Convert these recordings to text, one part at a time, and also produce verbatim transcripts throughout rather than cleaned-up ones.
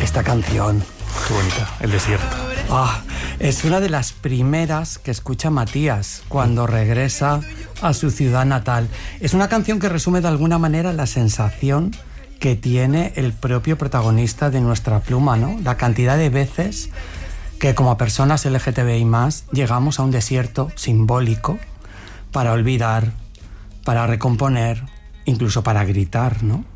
Esta canción. Qué bonita, El desierto. Ah, es una de las primeras que escucha Matías cuando regresa a su ciudad natal. Es una canción que resume de alguna manera la sensación que tiene el propio protagonista de Nuestra Pluma, ¿no? La cantidad de veces que como personas L G T B I más llegamos a un desierto simbólico para olvidar, para recomponer, incluso para gritar, ¿no?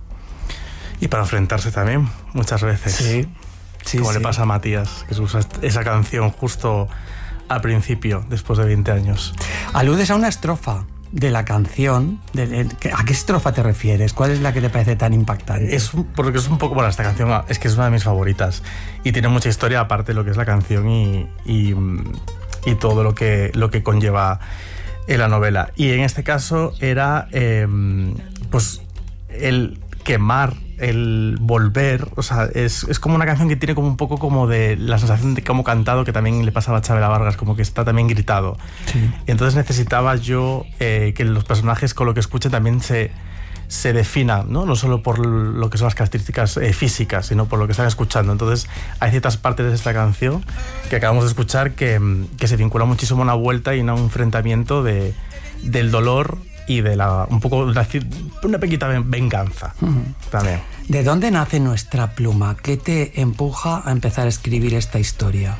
Y para enfrentarse también, muchas veces. Sí, sí, Como sí. le pasa a Matías, que usa esa canción justo al principio, después de veinte años. Aludes a una estrofa de la canción. De, ¿a qué estrofa te refieres? ¿Cuál es la que te parece tan impactante? Es un, porque es un poco... Bueno, esta canción es que es una de mis favoritas. Y tiene mucha historia aparte de lo que es la canción y, y, y todo lo que, lo que conlleva en la novela. Y en este caso era eh, pues el quemar, el volver, o sea, es, es como una canción que tiene como un poco como de la sensación de cómo cantado, que también le pasaba a Chabela Vargas, como que está también gritado. Sí. Y entonces necesitaba yo eh, que los personajes con lo que escuchen también se, se definan, ¿no? No solo por lo que son las características eh, físicas, sino por lo que están escuchando. Entonces hay ciertas partes de esta canción que acabamos de escuchar que, que se vincula muchísimo a una vuelta y a un enfrentamiento de, del dolor y de la un poco una pequeñita venganza. Uh-huh. También. ¿De dónde nace Nuestra Pluma? ¿Qué te empuja a empezar a escribir esta historia?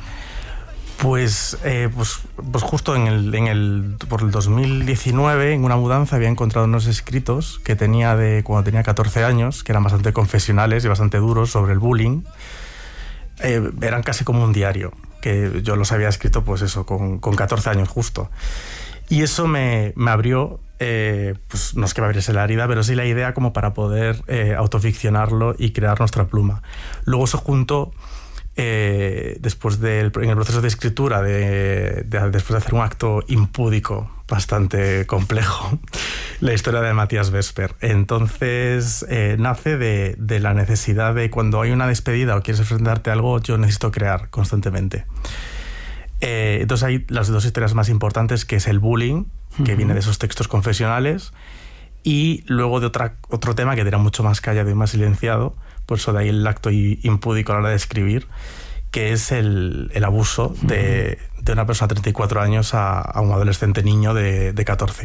Pues, eh, pues, pues justo en el, en el, por el dos mil diecinueve, en una mudanza, había encontrado unos escritos que tenía de cuando tenía catorce años, que eran bastante confesionales y bastante duros sobre el bullying. Eh, eran casi como un diario, que yo los había escrito, pues eso, con, con catorce años justo. Y eso me, me abrió, eh, pues no es que me abriese la herida, pero sí la idea como para poder eh, autoficcionarlo y crear Nuestra Pluma. Luego se juntó, eh, después del, en el proceso de escritura, de, de, después de hacer un acto impúdico bastante complejo, la historia de Matías Vesper. Entonces eh, nace de, de la necesidad de cuando hay una despedida o quieres enfrentarte a algo, yo necesito crear constantemente. Eh, entonces hay las dos historias más importantes, que es el bullying, que uh-huh. viene de esos textos confesionales, y luego de otra, otro tema que era mucho más callado y más silenciado, por eso de ahí el acto impúdico a la hora de escribir, que es el, el abuso uh-huh. de, de una persona de treinta y cuatro años a, a un adolescente niño de, de catorce.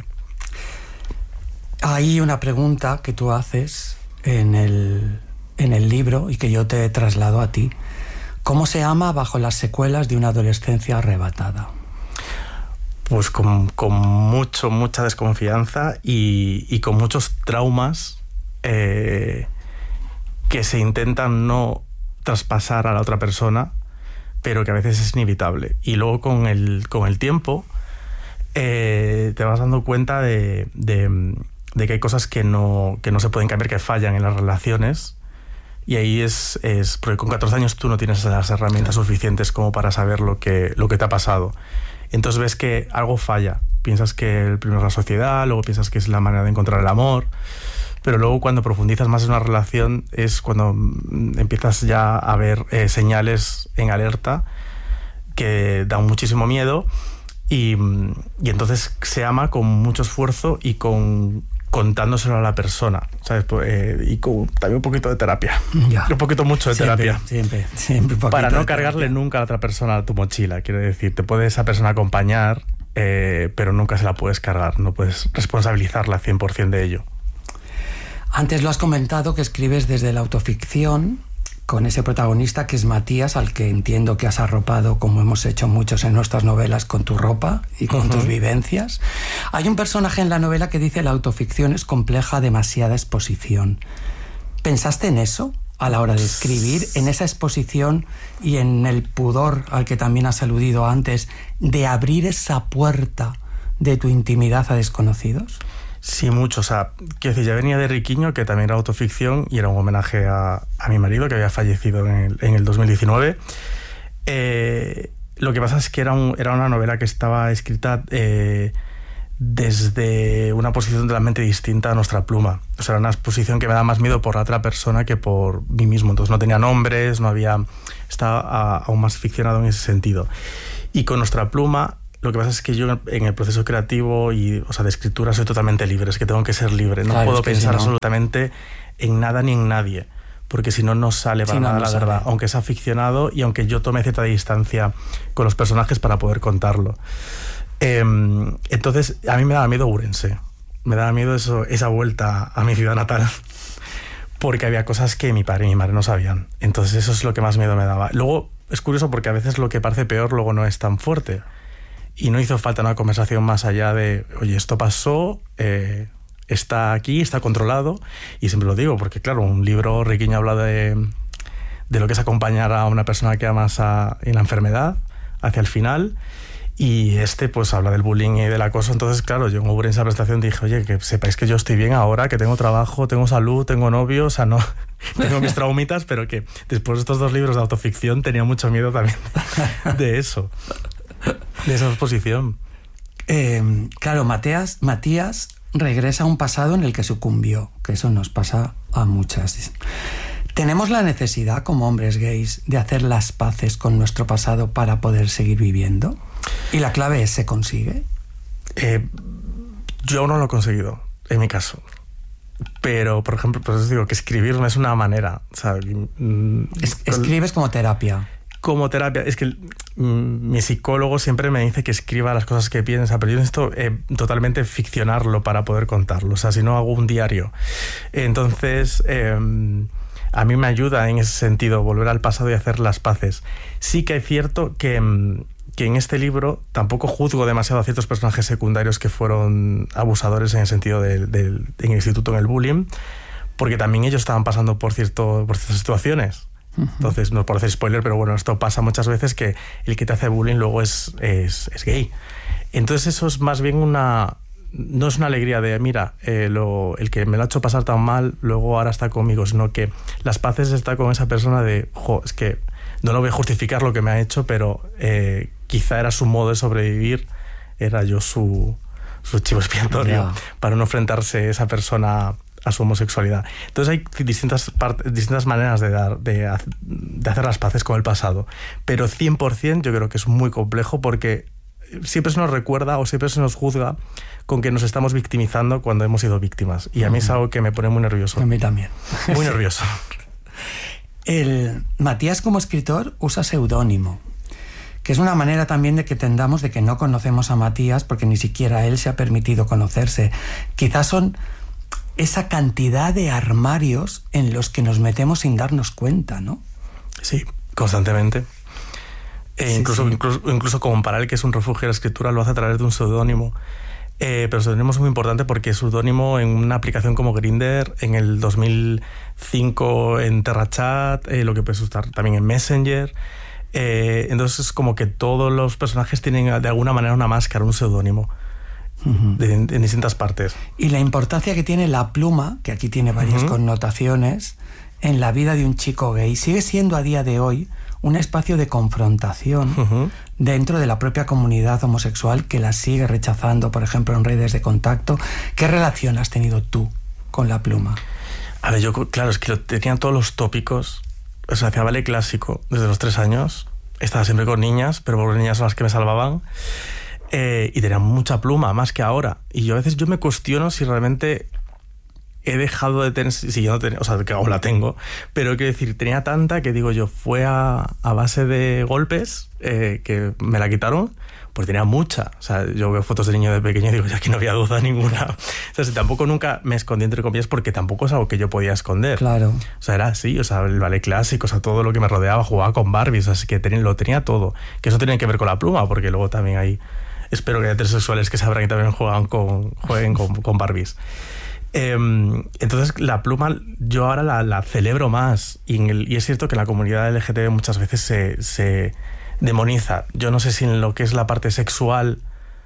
Hay una pregunta que tú haces en el, en el libro y que yo te traslado a ti. ¿Cómo se ama bajo las secuelas de una adolescencia arrebatada? Pues con, con mucho, mucha desconfianza y, y con muchos traumas eh, que se intentan no traspasar a la otra persona, pero que a veces es inevitable. Y luego con el, con el tiempo eh, te vas dando cuenta de, de, de que hay cosas que no, que no se pueden cambiar, que fallan en las relaciones. Y ahí es, es... Porque con catorce años tú no tienes las herramientas suficientes como para saber lo que, lo que te ha pasado. Entonces ves que algo falla. Piensas que el primero es la sociedad, luego piensas que es la manera de encontrar el amor, pero luego cuando profundizas más en una relación es cuando empiezas ya a ver eh, señales en alerta que dan muchísimo miedo y, y entonces se ama con mucho esfuerzo y con... contándoselo a la persona, ¿sabes? Eh, y con también un poquito de terapia. Ya. Un poquito mucho de siempre, terapia. Siempre, siempre. Para no cargarle nunca a la otra persona a tu mochila. Quiero decir, te puede esa persona acompañar, eh, pero nunca se la puedes cargar. No puedes responsabilizarla cien por ciento de ello. Antes lo has comentado, que escribes desde la autoficción, con ese protagonista que es Matías, al que entiendo que has arropado, como hemos hecho muchos en nuestras novelas, con tu ropa y con uh-huh. tus vivencias. Hay un personaje en la novela que dice: la autoficción es compleja, demasiada exposición. ¿Pensaste en eso a la hora de escribir, en esa exposición y en el pudor al que también has aludido antes, de abrir esa puerta de tu intimidad a desconocidos? Sí, mucho. O sea, quiero decir, ya venía de Riquiño, que también era autoficción y era un homenaje a, a mi marido, que había fallecido en el, en el dos mil diecinueve. Eh, lo que pasa es que era, un, era una novela que estaba escrita eh, desde una posición totalmente distinta a Nuestra Pluma. O sea, era una posición que me da más miedo por la otra persona que por mí mismo. Entonces no tenía nombres, no había... Estaba a, aún más ficcionado en ese sentido. Y con Nuestra Pluma... Lo que pasa es que yo en el proceso creativo y, o sea, de escritura soy totalmente libre, es que tengo que ser libre, no claro, puedo es que pensar si no... absolutamente en nada ni en nadie, porque si no, no sale para si no, nada no la sale. verdad, aunque sea ficcionado y aunque yo tome cierta distancia con los personajes para poder contarlo. Eh, entonces, a mí me daba miedo Ourense, me daba miedo eso, esa vuelta a mi ciudad natal, porque había cosas que mi padre y mi madre no sabían. Entonces eso es lo que más miedo me daba. Luego, es curioso porque a veces lo que parece peor luego no es tan fuerte. Y no hizo falta una conversación más allá de, oye, esto pasó, eh, está aquí, está controlado. Y siempre lo digo, porque claro, un libro, Riquiño habla de, de lo que es acompañar a una persona que amas a, en la enfermedad hacia el final. Y este pues habla del bullying y del acoso. Entonces, claro, yo en Ourense esa presentación dije, oye, que sepáis que yo estoy bien ahora, que tengo trabajo, tengo salud, tengo novio, o sea, no tengo mis traumitas, pero que después de estos dos libros de autoficción tenía mucho miedo también de eso, de esa exposición. Eh, claro, Matías, Matías regresa a un pasado en el que sucumbió, que eso nos pasa a muchas. ¿Tenemos la necesidad, como hombres gays, de hacer las paces con nuestro pasado para poder seguir viviendo? ¿Y la clave es, ¿se consigue? Eh, yo aún no lo he conseguido, en mi caso. Pero, por ejemplo, pues os digo que escribir no es una manera. O sea, es, escribes como terapia. Como terapia. Es que mm, mi psicólogo siempre me dice que escriba las cosas que piensa, pero yo necesito eh, totalmente ficcionarlo para poder contarlo. O sea, si no hago un diario. Entonces... Eh, a mí me ayuda en ese sentido volver al pasado y hacer las paces. Sí que es cierto que, que en este libro tampoco juzgo demasiado a ciertos personajes secundarios que fueron abusadores en el sentido del, del, en el instituto, en el bullying, porque también ellos estaban pasando por, cierto, por ciertas situaciones. Uh-huh. Entonces, no por hacer spoiler, pero bueno, esto pasa muchas veces que el que te hace bullying luego es, es, es gay. Entonces eso es más bien una... No es una alegría de, mira, eh, lo, el que me lo ha hecho pasar tan mal, luego ahora está conmigo, sino que las paces está con esa persona de, jo, es que no lo voy a justificar lo que me ha hecho, pero eh, quizá era su modo de sobrevivir, era yo su, su chivo expiatorio yeah. para no enfrentarse esa persona a su homosexualidad. Entonces hay distintas, part- distintas maneras de, dar, de, de hacer las paces con el pasado, pero cien por ciento yo creo que es muy complejo porque siempre se nos recuerda o siempre se nos juzga con que nos estamos victimizando cuando hemos sido víctimas. Y a mí es algo que me pone muy nervioso. A mí también. Muy nervioso. El Matías como escritor usa seudónimo, que es una manera también de que entendamos de que no conocemos a Matías porque ni siquiera él se ha permitido conocerse. Quizás son esa cantidad de armarios en los que nos metemos sin darnos cuenta, ¿no? Sí, constantemente. E sí, incluso, sí. incluso, incluso comparar el que es un refugio de la escritura lo hace a través de un seudónimo. Eh, pero el seudónimo es muy importante porque es seudónimo en una aplicación como Grindr, en el dos mil cinco en TerraChat, eh, lo que puedes usar también en Messenger. Eh, entonces es como que todos los personajes tienen de alguna manera una máscara, un seudónimo. Uh-huh. de, en distintas partes. Y la importancia que tiene la pluma, que aquí tiene varias uh-huh. connotaciones, en la vida de un chico gay, sigue siendo a día de hoy un espacio de confrontación uh-huh. dentro de la propia comunidad homosexual que la sigue rechazando, por ejemplo, en redes de contacto. ¿Qué relación has tenido tú con la pluma? A ver, yo, claro, es que lo, tenía todos los tópicos. O sea, hacía ballet clásico desde los tres años. Estaba siempre con niñas, pero por las niñas son las que me salvaban. Eh, y tenía mucha pluma, más que ahora. Y yo a veces yo me cuestiono si realmente he dejado de tener... Si yo no tenía, o sea, que aún la tengo, pero quiero decir, tenía tanta que digo yo, fue a, a base de golpes eh, que me la quitaron, pues tenía mucha. O sea, yo veo fotos de niño de pequeño y digo, ya que no había duda ninguna. O sea, si tampoco nunca me escondí entre comillas porque tampoco es algo que yo podía esconder. Claro. O sea, era así, o sea, el ballet clásico, o sea, todo lo que me rodeaba, jugaba con Barbies, así que tenía, lo tenía todo. Que eso tenía que ver con la pluma, porque luego también hay... Espero que haya heterosexuales que sabrán que también juegan con, jueguen con, con Barbies. Eh, entonces la pluma yo ahora la, la celebro más y, en el, y es cierto que la comunidad L G T B muchas veces se, se demoniza. Yo no sé si en lo que es la parte sexual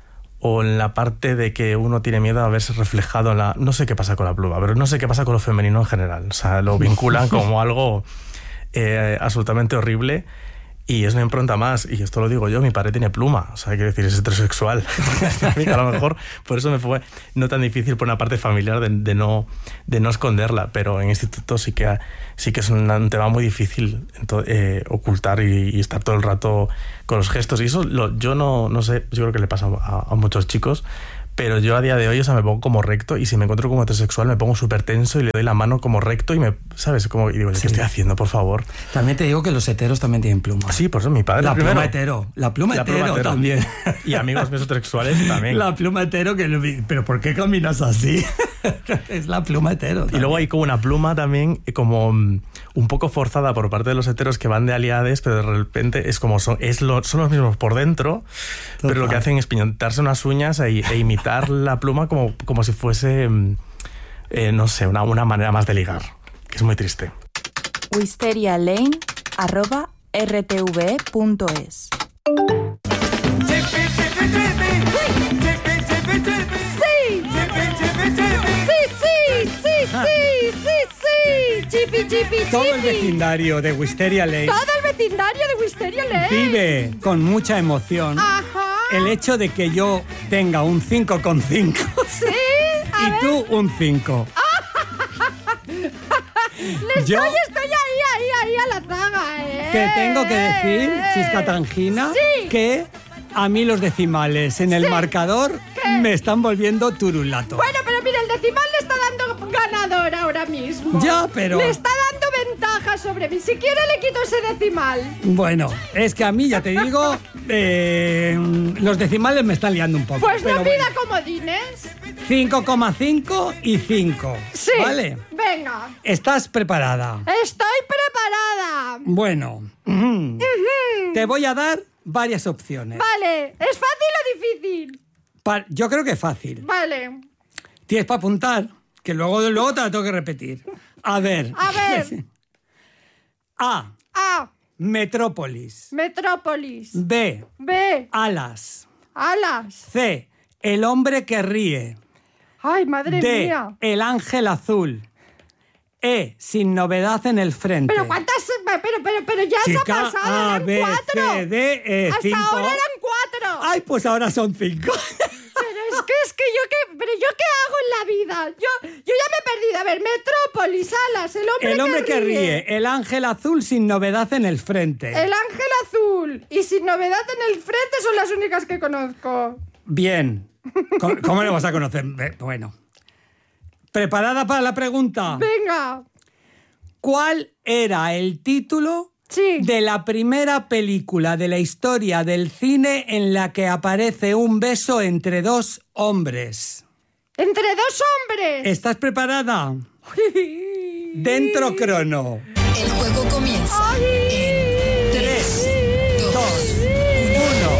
o en la parte de que uno tiene miedo a verse reflejado en la... No sé qué pasa con la pluma, pero no sé qué pasa con lo femenino en general. O sea, lo vinculan como algo eh, absolutamente horrible. Y es una impronta más, y esto lo digo yo, mi padre tiene pluma, o sea, quiero decir, es heterosexual. A lo mejor por eso me fue no tan difícil por una parte familiar de, de, no, de no esconderla, pero en instituto sí que, sí que es un, un tema muy difícil eh, ocultar y, y estar todo el rato con los gestos. Y eso lo, yo no, no sé, yo creo que le pasa a, a muchos chicos, Pero yo a día de hoy, o sea, me pongo como recto y si me encuentro como heterosexual me pongo súper tenso y le doy la mano como recto y me, ¿sabes? Como, y digo, ¿qué sí. estoy haciendo, por favor? También te digo que los heteros también tienen pluma. Sí, por eso mi padre La primero. pluma hetero. La pluma La hetero, pluma hetero también. Y amigos míos heterosexuales también. La pluma hetero que... ¿Pero por qué caminas así? Es la pluma hetero también. Y luego hay como una pluma también como um, un poco forzada por parte de los heteros que van de aliades, pero de repente es como son, es lo, son los mismos por dentro, Total. Pero lo que hacen es pintarse unas uñas e, e imitar la pluma como, como si fuese, eh, no sé, una, una manera más de ligar, que es muy triste. wisterialane arroba r t v punto es Chipi, chipi, chipi. Todo el vecindario de Wisteria Lane. Todo el vecindario de Wisteria Lane. Vive con mucha emoción Ajá. el hecho de que yo tenga un cinco coma cinco. Sí. A y ver. tú un cinco. Le yo estoy, estoy ahí, ahí, ahí a la zaga, ¿eh? te tengo que decir, Chisca Tangina, Sí. que a mí los decimales en el Sí. marcador ¿Qué? me están volviendo turulato. Bueno, pero mira, el decimal le está dando ganador ahora mismo. Ya, pero- Le está dando ventaja sobre mí. Si quiere le quito ese decimal. Bueno, es que a mí, ya te digo, eh, los decimales me están liando un poco. Pues pero no pida bueno. comodines. cinco coma cinco y cinco. Sí. ¿Vale? Venga. ¿Estás preparada? Estoy preparada. Bueno, te voy a dar varias opciones. Vale. ¿Es fácil o difícil? Pa- yo creo que es fácil. Vale. Tienes para apuntar, que luego, luego te la tengo que repetir. A ver. A ver. A. A. Metrópolis. Metrópolis. B. B. Alas. Alas. C. El hombre que ríe. Ay, madre D. mía. El ángel azul. E. Sin novedad en el frente. Pero cuántas... Pero, pero, pero ya se ha Chica, pasado. A, Eran B, cuatro. C, D, E, Hasta cinco. ahora eran cuatro. Ay, pues ahora son cinco. Pero es que, es que yo qué... Pero yo qué hago en la vida. Yo, yo ya me he perdido. A ver, Metrópolis, Alas, el hombre, El hombre que, que ríe. El ángel azul sin novedad en el frente. El ángel azul y sin novedad en el frente son las únicas que conozco. Bien. ¿Cómo, cómo lo vas a conocer? Bueno. ¿Preparada para la pregunta? Venga. ¿Cuál era el título Sí. de la primera película de la historia del cine en la que aparece un beso entre dos hombres? Entre dos hombres. ¿Estás preparada? Dentro crono. El juego comienza en Tres, dos, uno.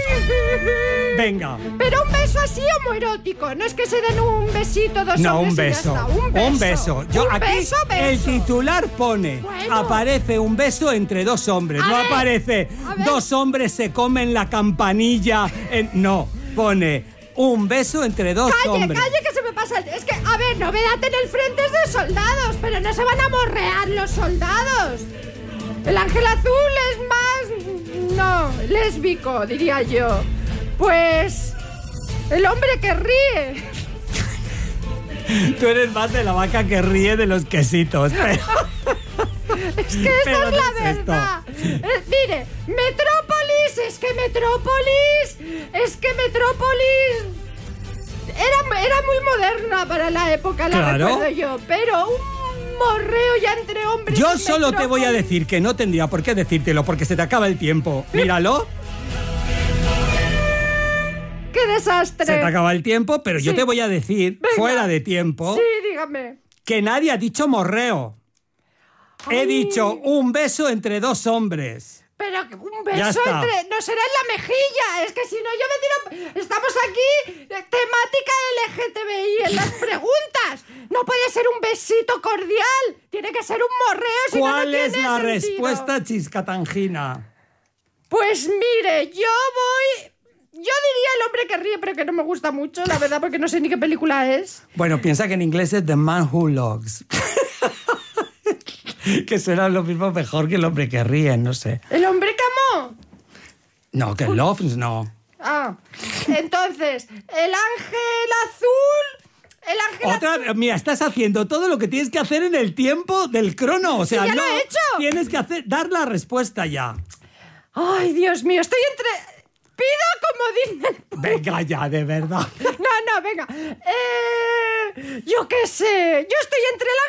Venga. Pero un beso así homoerótico. No es que se den un besito, dos No, hombres un y ya beso. está. Un beso. Un beso. Yo Un aquí beso, beso. el titular pone Bueno. aparece un beso entre dos hombres. A no ver, aparece a ver. dos hombres se comen la campanilla. en- no, pone un beso entre dos Calle, hombres. calle, que se me pasa. el- Es que, a ver, novedad en el frente es de soldados, pero no se van a morrear los soldados. El ángel azul es más... No, lésbico, diría yo. Pues... El hombre que ríe. Tú eres más de la vaca que ríe de los quesitos. Pero, Es que esa Pero es no la es esto. verdad. Eh, mire, Metrópolis, es que Metrópolis, es que Metrópolis era, era muy moderna para la época, la Claro. recuerdo yo, pero un morreo ya entre hombres. yo en solo te voy a Metrópolis. decir que no tendría por qué decírtelo porque se te acaba el tiempo. Míralo. ¡Qué desastre! Se te acaba el tiempo, pero yo Sí. te voy a decir, Venga. fuera de tiempo, Sí, dígame. que nadie ha dicho morreo. He Ay. dicho un beso entre dos hombres. Pero un Ya beso está. entre... No será en la mejilla. Es que si no yo me tiro... Estamos aquí, eh, temática L G T B I en las preguntas. No puede ser un besito cordial. Tiene que ser un morreo, si no, no ¿Cuál es tiene la sentido. respuesta, Chisca Tangina? Pues mire, yo voy... Yo diría El hombre que ríe, pero que no me gusta mucho, la verdad, porque no sé ni qué película es. Bueno, piensa que en inglés es The Man Who Loves. Que suena lo mismo mejor que El hombre que ríe, no sé. El hombre que amó. No, que Loves no. Ah, entonces, el ángel azul... El ángel Otra, azul... mira, estás haciendo todo lo que tienes que hacer en el tiempo del crono. O sea, ya no, lo he hecho. tienes que hacer, dar la respuesta ya. Ay, Dios mío, estoy entre... pido comodín del público. Venga ya, de verdad. No, no, venga. Eh, yo qué sé. Yo estoy entre la